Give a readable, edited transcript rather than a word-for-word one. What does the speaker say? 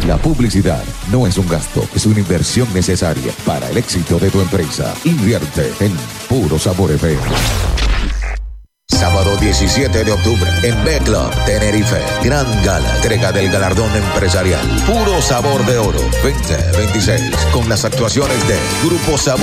La publicidad no es un gasto, es una inversión necesaria para el éxito de tu empresa. Invierte en Puro Sabor FM. Sábado 17 de octubre en B-Club, Tenerife. Gran gala, entrega del galardón empresarial. Puro Sabor de Oro 2026. Con las actuaciones de Grupo Sabor